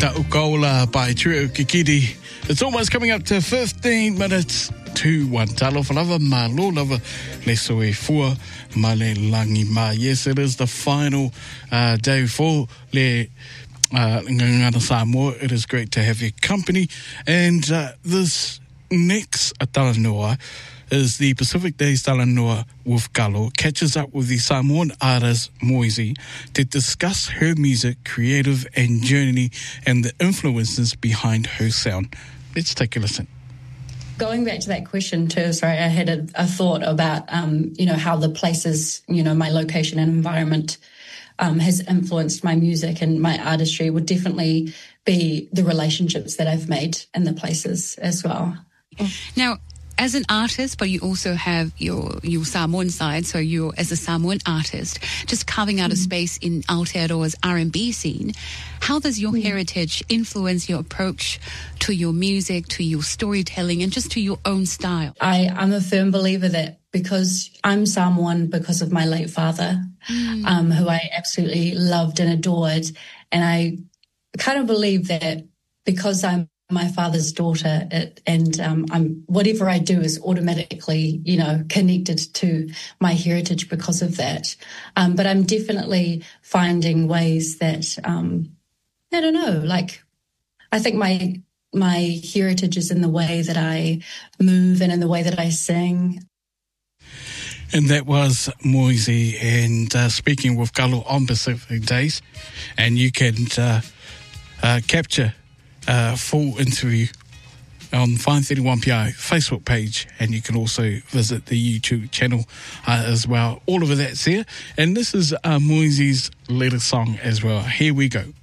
Ta'ukaula by Trio Kikiri. It's almost coming up to 15 minutes to 1. Talofa lava, malo lava, le soe fua, ma le langi ma. Yes, it is the final day for le Ngangana Samoa. It is great to have your company. And this next Talanoa is the Pacific Days Talanoa with Kalo, catches up with the Samoan artist Moisey to discuss her music, creative and journey and the influences behind her sound. Let's take a listen. Going back to that question too, sorry, I had a thought about, how the places, my location and environment has influenced my music and my artistry would definitely be the relationships that I've made in the places as well. Now, as an artist, but you also have your Samoan side, so you're as a Samoan artist, just carving out a space in Aotearoa's R&B scene. How does your heritage influence your approach to your music, to your storytelling, and just to your own style? I'm a firm believer that because I'm Samoan because of my late father, who I absolutely loved and adored, and I kind of believe that because I'm my father's daughter, I'm whatever I do is automatically, connected to my heritage because of that. But I'm definitely finding ways that, I think my heritage is in the way that I move and in the way that I sing. And that was Moisey, and speaking with Kalo on Pacific Days, and you can capture full interview on 531PI Facebook page, and you can also visit the YouTube channel as well. All of that's here, and this is Moisey's latest song as well. Here we go.